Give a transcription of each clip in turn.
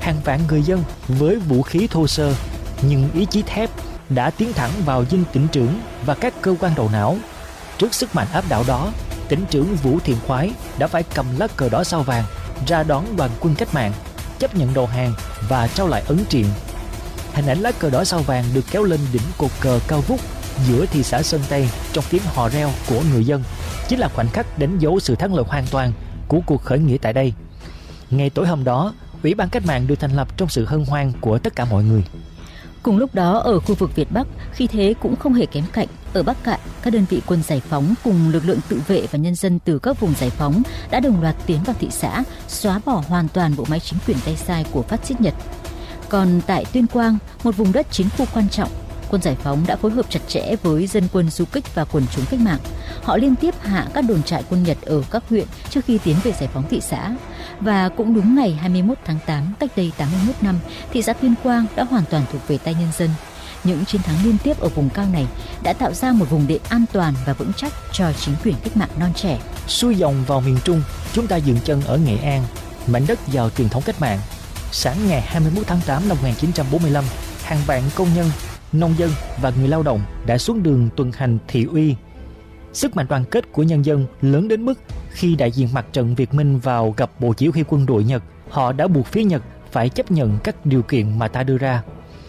hàng vạn người dân với vũ khí thô sơ nhưng ý chí thép đã tiến thẳng vào dinh tỉnh trưởng và các cơ quan đầu não. Trước sức mạnh áp đảo đó, tỉnh trưởng Vũ Thiện Khoái đã phải cầm lá cờ đỏ sao vàng ra đón đoàn quân cách mạng, chấp nhận đầu hàng và trao lại ấn triện. Hình ảnh lá cờ đỏ sao vàng được kéo lên đỉnh cột cờ cao vút giữa thị xã Sơn Tây trong tiếng hò reo của người dân chính là khoảnh khắc đánh dấu sự thắng lợi hoàn toàn của cuộc khởi nghĩa tại đây. Ngày tối hôm đó, Ủy ban Cách mạng được thành lập trong sự hân hoan của tất cả mọi người. Cùng lúc đó, ở khu vực Việt Bắc, khí thế cũng không hề kém cạnh. Ở Bắc Cạn, các đơn vị quân giải phóng cùng lực lượng tự vệ và nhân dân từ các vùng giải phóng đã đồng loạt tiến vào thị xã, xóa bỏ hoàn toàn bộ máy chính quyền tay sai của phát xít Nhật. Còn tại Tuyên Quang, một vùng đất chiến khu quan trọng, quân giải phóng đã phối hợp chặt chẽ với dân quân du kích và quần chúng cách mạng. Họ liên tiếp hạ các đồn trại quân Nhật ở các huyện trước khi tiến về giải phóng thị xã. Và cũng đúng ngày 21 tháng 8, cách đây 81 năm, thị xã Tuyên Quang đã hoàn toàn thuộc về tay nhân dân. Những chiến thắng liên tiếp ở vùng cao này đã tạo ra một vùng đệm an toàn và vững chắc cho chính quyền cách mạng non trẻ. Xuôi dòng vào miền Trung, chúng ta dừng chân ở Nghệ An, mảnh đất giàu truyền thống cách mạng. Sáng ngày 21 tháng 8 năm 1945, hàng vạn công nhân, nông dân và người lao động đã xuống đường tuần hành thị uy. Sức mạnh đoàn kết của nhân dân lớn đến mức khi đại diện mặt trận Việt Minh vào gặp Bộ Chỉ huy quân đội Nhật, họ đã buộc phía Nhật phải chấp nhận các điều kiện mà ta đưa ra.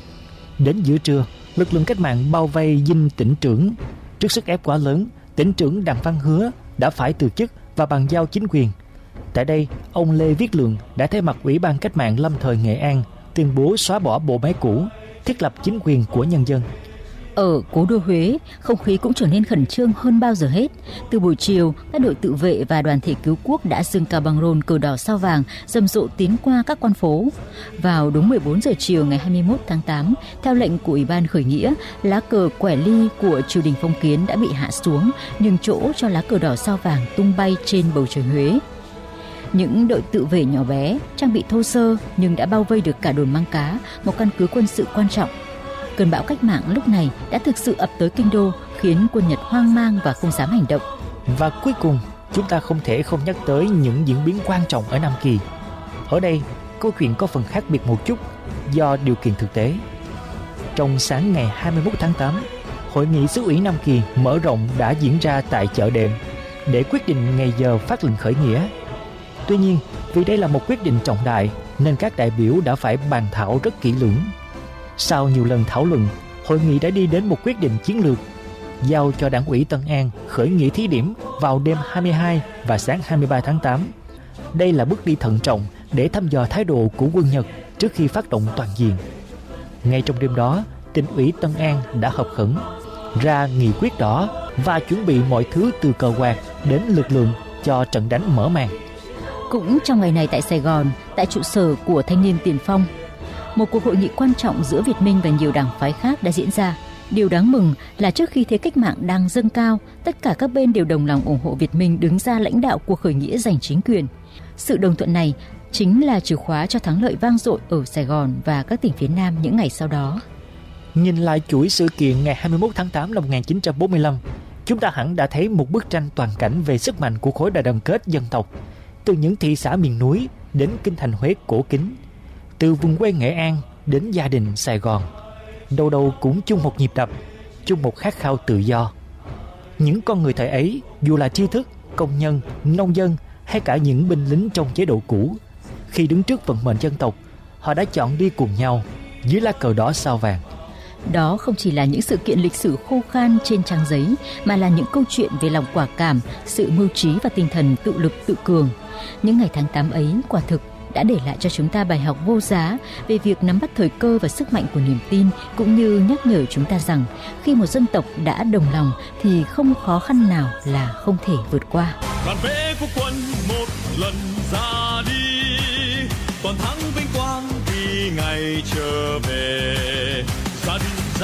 Đến giữa trưa, lực lượng cách mạng bao vây dinh tỉnh trưởng. Trước sức ép quá lớn, tỉnh trưởng Đặng Văn Hứa đã phải từ chức và bàn giao chính quyền. Tại đây, ông Lê Viết Lượng đã thay mặt Ủy ban Cách mạng lâm thời Nghệ An tuyên bố xóa bỏ bộ máy cũ, thiết lập chính quyền của nhân dân. Ở cố đô Huế, không khí cũng trở nên khẩn trương hơn bao giờ hết. Từ buổi chiều, các đội tự vệ và đoàn thể cứu quốc đã dâng cao băng rôn cờ đỏ sao vàng rầm rộ tiến qua các con phố. Vào đúng 14 giờ chiều ngày 21 tháng 8, theo lệnh của Ủy ban khởi nghĩa, lá cờ quẻ ly của triều đình phong kiến đã bị hạ xuống, nhường chỗ cho lá cờ đỏ sao vàng tung bay trên bầu trời Huế. Những đội tự vệ nhỏ bé, trang bị thô sơ nhưng đã bao vây được cả đồn Măng Cá, một căn cứ quân sự quan trọng. Cơn bão cách mạng lúc này đã thực sự ập tới kinh đô, khiến quân Nhật hoang mang và không dám hành động. Và cuối cùng, chúng ta không thể không nhắc tới những diễn biến quan trọng ở Nam Kỳ. Ở đây, câu chuyện có phần khác biệt một chút do điều kiện thực tế. Trong sáng ngày 21 tháng 8, Hội nghị xứ ủy Nam Kỳ mở rộng đã diễn ra tại chợ đệm để quyết định ngày giờ phát lệnh khởi nghĩa. Tuy nhiên, vì đây là một quyết định trọng đại nên các đại biểu đã phải bàn thảo rất kỹ lưỡng. Sau nhiều lần thảo luận, hội nghị đã đi đến một quyết định chiến lược, giao cho Đảng ủy Tân An khởi nghĩa thí điểm vào đêm 22 và sáng 23 tháng 8. Đây là bước đi thận trọng để thăm dò thái độ của quân Nhật trước khi phát động toàn diện. Ngay trong đêm đó, Tỉnh ủy Tân An đã họp khẩn, ra nghị quyết đỏ và chuẩn bị mọi thứ từ cờ quạt đến lực lượng cho trận đánh mở màn. Cũng trong ngày này tại Sài Gòn, tại trụ sở của Thanh niên Tiền Phong, một cuộc hội nghị quan trọng giữa Việt Minh và nhiều đảng phái khác đã diễn ra. Điều đáng mừng là trước khi thế cách mạng đang dâng cao, tất cả các bên đều đồng lòng ủng hộ Việt Minh đứng ra lãnh đạo cuộc khởi nghĩa giành chính quyền. Sự đồng thuận này chính là chìa khóa cho thắng lợi vang dội ở Sài Gòn và các tỉnh phía Nam những ngày sau đó. Nhìn lại chuỗi sự kiện ngày 21 tháng 8 năm 1945, chúng ta hẳn đã thấy một bức tranh toàn cảnh về sức mạnh của khối đại đoàn kết dân tộc. Từ những thị xã miền núi đến kinh thành Huế cổ kính, từ vùng quê Nghệ An đến gia đình Sài Gòn, đâu đâu cũng chung một nhịp đập, chung một khát khao tự do. Những con người thời ấy, dù là tri thức, công nhân, nông dân hay cả những binh lính trong chế độ cũ, khi đứng trước vận mệnh dân tộc, họ đã chọn đi cùng nhau dưới lá cờ đỏ sao vàng. Đó không chỉ là những sự kiện lịch sử khô khan trên trang giấy, mà là những câu chuyện về lòng quả cảm, sự mưu trí và tinh thần tự lực tự cường. Những ngày tháng 8 ấy quả thực đã để lại cho chúng ta bài học vô giá về việc nắm bắt thời cơ và sức mạnh của niềm tin, cũng như nhắc nhở chúng ta rằng khi một dân tộc đã đồng lòng thì không khó khăn nào là không thể vượt qua. Đoàn vệ của quân một lần ra đi, toàn thắng vinh quang vì ngày trở về.